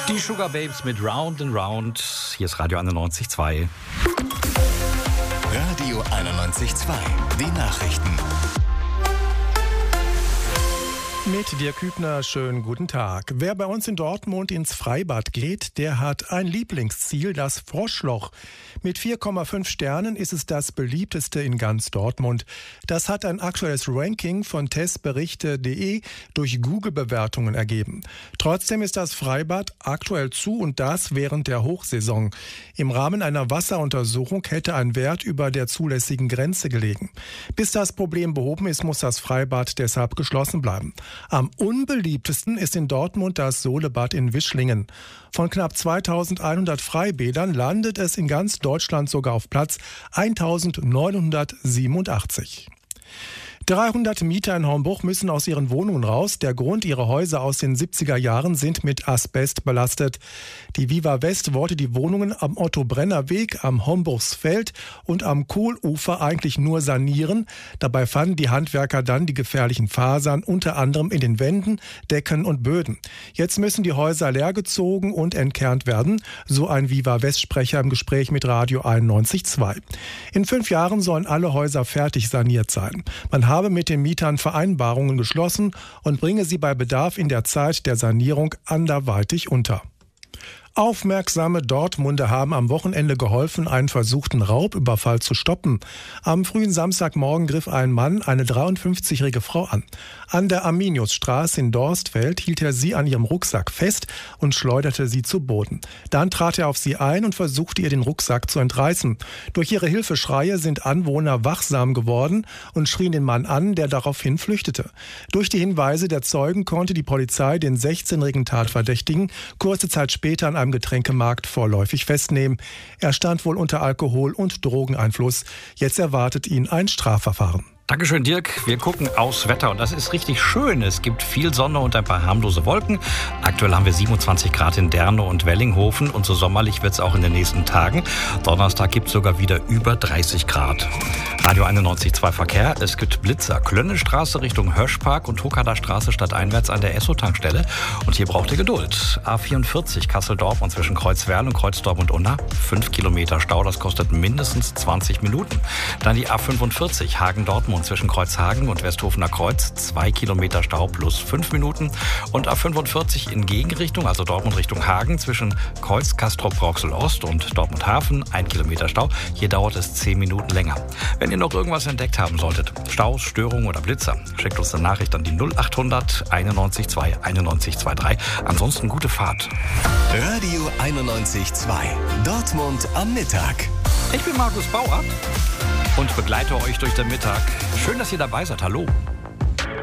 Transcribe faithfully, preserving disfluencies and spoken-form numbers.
Die Sugar Babes mit Round and Round. Hier ist Radio einundneunzig Komma zwei. Radio einundneunzig Komma zwei. Die Nachrichten. Mit Dirk Hübner, schönen guten Tag. Wer bei uns in Dortmund ins Freibad geht, der hat ein Lieblingsziel, das Froschloch. Mit vier Komma fünf Sternen ist es das beliebteste in ganz Dortmund. Das hat ein aktuelles Ranking von testberichte punkt de durch Google-Bewertungen ergeben. Trotzdem ist das Freibad aktuell zu und das während der Hochsaison. Im Rahmen einer Wasseruntersuchung hätte ein Wert über der zulässigen Grenze gelegen. Bis das Problem behoben ist, muss das Freibad deshalb geschlossen bleiben. Am unbeliebtesten ist in Dortmund das Solebad in Wischlingen. Von knapp zweitausendeinhundert Freibädern landet es in ganz Deutschland sogar auf Platz eintausendneunhundertsiebenundachtzig. dreihundert Mieter in Hornbruch müssen aus ihren Wohnungen raus. Der Grund, ihre Häuser aus den siebziger Jahren sind mit Asbest belastet. Die Viva West wollte die Wohnungen am Otto-Brenner-Weg, am Homburgsfeld und am Kohlufer eigentlich nur sanieren. Dabei fanden die Handwerker dann die gefährlichen Fasern unter anderem in den Wänden, Decken und Böden. Jetzt müssen die Häuser leergezogen und entkernt werden, so ein Viva West-Sprecher im Gespräch mit Radio einundneunzig Komma zwei. In fünf Jahren sollen alle Häuser fertig saniert sein. Man habe mit den Mietern Vereinbarungen geschlossen und bringe sie bei Bedarf in der Zeit der Sanierung anderweitig unter. Aufmerksame Dortmunder haben am Wochenende geholfen, einen versuchten Raubüberfall zu stoppen. Am frühen Samstagmorgen griff ein Mann eine dreiundfünfzigjährige Frau an. An der Arminiusstraße in Dorstfeld hielt er sie an ihrem Rucksack fest und schleuderte sie zu Boden. Dann trat er auf sie ein und versuchte ihr den Rucksack zu entreißen. Durch ihre Hilfeschreie sind Anwohner wachsam geworden und schrien den Mann an, der daraufhin flüchtete. Durch die Hinweise der Zeugen konnte die Polizei den sechzehnjährigen Tatverdächtigen kurze Zeit später an einem Getränkemarkt vorläufig festnehmen. Er stand wohl unter Alkohol- und Drogeneinfluss. Jetzt erwartet ihn ein Strafverfahren. Dankeschön, Dirk. Wir gucken aufs Wetter und das ist richtig schön. Es gibt viel Sonne und ein paar harmlose Wolken. Aktuell haben wir siebenundzwanzig Grad in Derne und Wellinghofen und so sommerlich wird es auch in den nächsten Tagen. Donnerstag gibt es sogar wieder über dreißig Grad. Radio einundneunzig Komma zwei Verkehr. Es gibt Blitzer. Klönnestraße Richtung Höschpark und Huckader Straße stadteinwärts an der Esso-Tankstelle. Und hier braucht ihr Geduld. A vierundvierzig Kassel-Dortmund zwischen Kreuzwerl und Kreuzdorf-und-Unna. Fünf Kilometer Stau, das kostet mindestens zwanzig Minuten. Dann die A fünfundvierzig Hagen-Dortmund zwischen Kreuzhagen und Westhofener Kreuz. Zwei Kilometer Stau plus fünf Minuten. Und A fünfundvierzig in Gegenrichtung, also Dortmund Richtung Hagen, zwischen Kreuz, Castrop, Rauxel Ost und Dortmund Hafen. Ein Kilometer Stau. Hier dauert es zehn Minuten länger. Wenn ihr noch irgendwas entdeckt haben solltet, Staus, Störungen oder Blitzer, schickt uns eine Nachricht an die null achthundert einundneunzig zwei einundneunzig zweiunddreißig. Ansonsten gute Fahrt. Radio einundneunzig Komma zwei. Dortmund am Mittag. Ich bin Markus Bauer und begleite euch durch den Mittag. Schön, dass ihr dabei seid. Hallo.